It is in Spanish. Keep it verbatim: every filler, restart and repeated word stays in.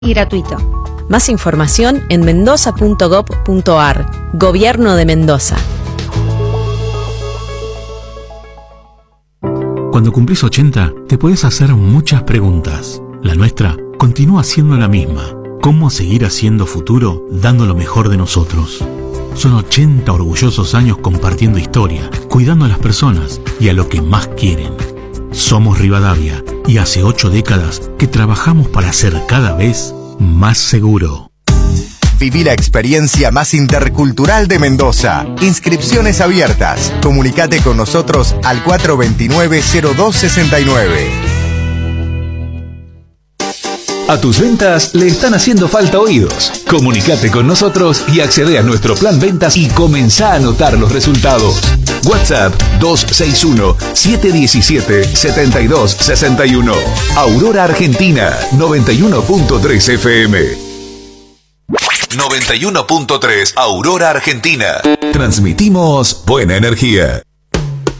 y gratuito. Más información en mendoza punto gob punto ar. Gobierno de Mendoza. Cuando cumplís ochenta, te podés hacer muchas preguntas. La nuestra continúa siendo la misma. ¿Cómo seguir haciendo futuro dando lo mejor de nosotros? Son ochenta orgullosos años compartiendo historia, cuidando a las personas y a lo que más quieren. Somos Rivadavia y hace ocho décadas que trabajamos para ser cada vez más seguro. Viví la experiencia más intercultural de Mendoza. Inscripciones abiertas. Comunicate con nosotros al cuatro dos nueve, cero dos seis nueve. A tus ventas le están haciendo falta oídos. Comunicate con nosotros y accede a nuestro plan ventas y comenzá a notar los resultados. WhatsApp dos seis uno, siete uno siete, siete dos seis uno. Aurora Argentina, noventa y uno punto tres F M. noventa y uno punto tres Aurora Argentina. Transmitimos buena energía.